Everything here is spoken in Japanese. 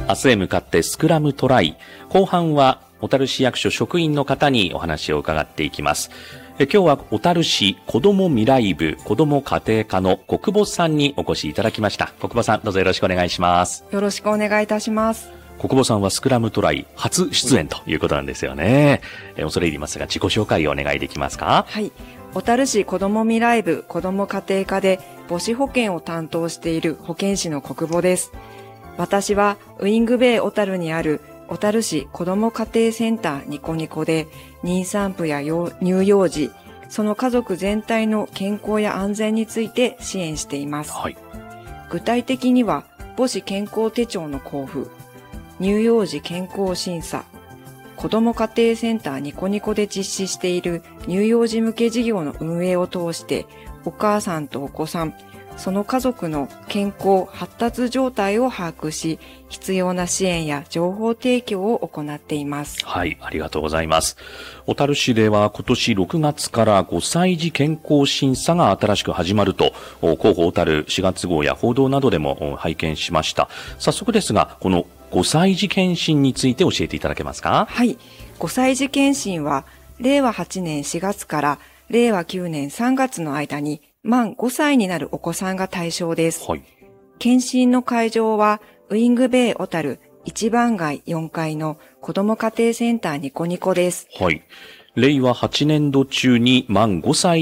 明日へ向かってスクラムトライ。後半は小樽市役所職員の方にお話を伺っていきます。今日は小樽市子ども未来部子ども家庭課の国保さんにお越しいただきました。国保さん、どうぞよろしくお願いします。 よろしくお願いいたします。 国保さんはスクラムトライ初出演ということなんですよね。恐れ入りますが自己紹介をお願いできますか？ はい。小樽市子ども未来部子ども家庭課で母子保健を担当している保健師の国保です。私はウイングベイ小樽にある小樽市子ども家庭センターニコニコで妊産婦や乳幼児、その家族全体の健康や安全について支援しています。 はい。 具体的には母子健康手帳の交付、乳幼児健康審査、子ども家庭センターニコニコで実施している乳幼児向け事業の運営を通してお母さんとお子さん、その家族の健康発達状態を把握し、必要な支援や情報提供を行っています。 はい、ありがとうございます。小樽市では今年6月から5歳児健康審査が新しく始まると、広報小樽4月号や報道などでも拝見しました。早速ですが、この5歳児検診について教えていただけますか？ はい、5歳児検診は令和8年4月から令和9年3月の間に満5歳になるお子さんが対象です。 はい。 検診の会場はウイングベイ小樽1番街4階の子ども家庭センターニコニコです。 はい。令和8年度中に満5歳